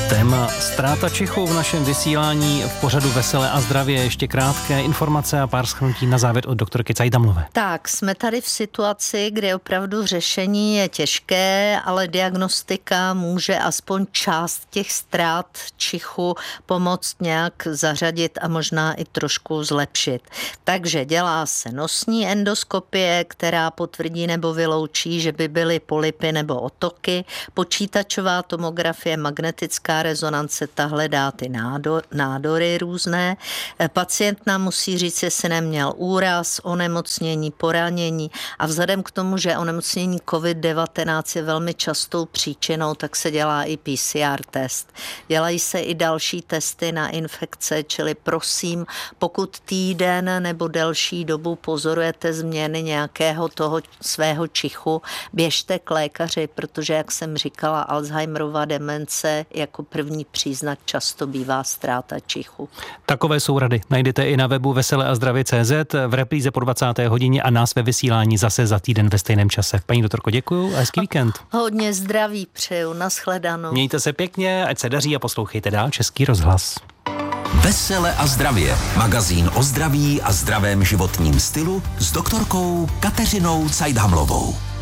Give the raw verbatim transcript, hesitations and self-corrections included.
Téma ztráta čichu v našem vysílání v pořadu Veselé a zdravě. Ještě krátké informace a pár shrnutí na závěr od doktorky Cajdamlové. Tak, jsme tady v situaci, kdy opravdu řešení je těžké, ale diagnostika může aspoň část těch ztrát čichu pomoct nějak zařadit a možná i trošku zlepšit. Takže dělá se nosní endoskopie, která potvrdí nebo vyloučí, že by byly polypy nebo otoky. Počítačová tomografie, magnetická rezonance, ta hledá ty nádory různé. Pacient nám musí říct, jestli neměl úraz, onemocnění, poranění a vzhledem k tomu, že onemocnění covid devatenáct je velmi častou příčinou, tak se dělá i P C R test. Dělají se i další testy na infekce, čili prosím, pokud týden nebo delší dobu pozorujete změny nějakého toho svého čichu, běžte k lékaři, protože, jak jsem říkala, Alzheimerova demence jako první příznak často bývá ztráta čichu. Takové jsou rady. Najdete i na webu vesele a zdravě tečka cé zet, v repríze po dvacáté hodině a nás ve vysílání zase za týden ve stejném čase. Paní doktorko, děkuju a hezký víkend. Hodně zdraví přeju, nashledanou. Mějte se pěkně, ať se daří a poslouchejte dál Český rozhlas. Vesele a zdravě. Magazín o zdraví a zdravém životním stylu s doktorkou Kateřinou Cajdhamlovou.